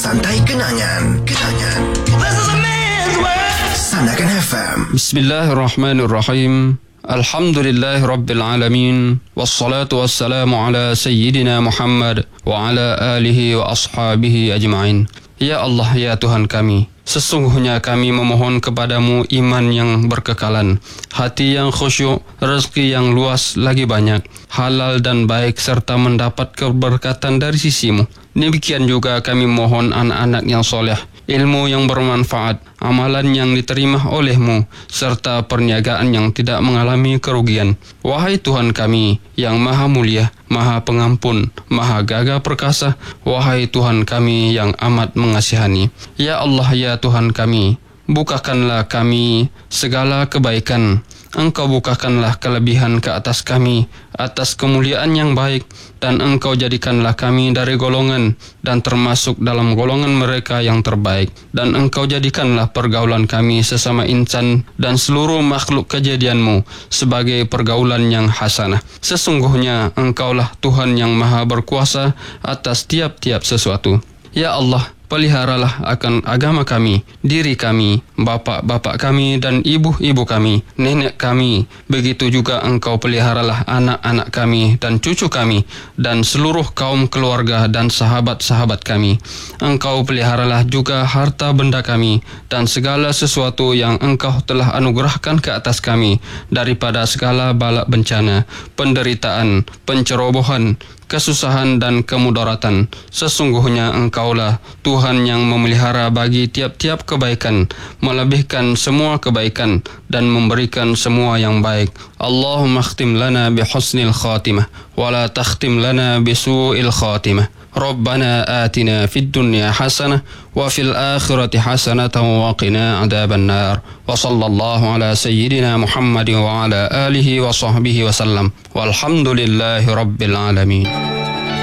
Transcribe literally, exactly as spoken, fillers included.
Santai Kenangan, Kenangan. This is a man's world. Sandakan F M. Bismillahirrahmanirrahim. Alhamdulillahi Rabbil Alamin. Wassalatu wassalamu ala Sayyidina Muhammad wa ala alihi wa ashabihi ajma'in. Ya Allah, ya Tuhan kami, sesungguhnya kami memohon kepadamu iman yang berkekalan, hati yang khusyuk, rezeki yang luas lagi banyak, halal dan baik serta mendapat keberkatan dari sisimu. Demikian juga kami mohon anak-anak yang soleh, ilmu yang bermanfaat, amalan yang diterima olehmu, serta perniagaan yang tidak mengalami kerugian. Wahai Tuhan kami yang maha mulia, maha pengampun, maha gagah perkasa, wahai Tuhan kami yang amat mengasihani. Ya Allah, ya Tuhan kami, bukakanlah kami segala kebaikan. Engkau bukakanlah kelebihan ke atas kami, atas kemuliaan yang baik, dan Engkau jadikanlah kami dari golongan dan termasuk dalam golongan mereka yang terbaik. Dan Engkau jadikanlah pergaulan kami sesama insan dan seluruh makhluk kejadianmu sebagai pergaulan yang hasanah. Sesungguhnya Engkaulah Tuhan yang maha berkuasa atas tiap-tiap sesuatu. Ya Allah, peliharalah akan agama kami, diri kami, bapak-bapak kami dan ibu-ibu kami, nenek kami. Begitu juga Engkau peliharalah anak-anak kami dan cucu kami dan seluruh kaum keluarga dan sahabat-sahabat kami. Engkau peliharalah juga harta benda kami dan segala sesuatu yang Engkau telah anugerahkan ke atas kami daripada segala bala bencana, penderitaan, pencerobohan, kesusahan dan kemudaratan. Sesungguhnya Engkaulah Tuhan yang memelihara bagi tiap-tiap kebaikan, melebihkan semua kebaikan dan memberikan semua yang baik. Allahumma khtim lana bihusnil khatimah wa la takhtim lana bisu'il khatimah. Rabbana atina fid dunya hasanah wa fil akhirati hasanatan wa qina adzaban nar. Wa sallallahu ala sayyidina Muhammad wa ala alihi wa sahbihi wa sallam. Walhamdulillahi rabbil alamin.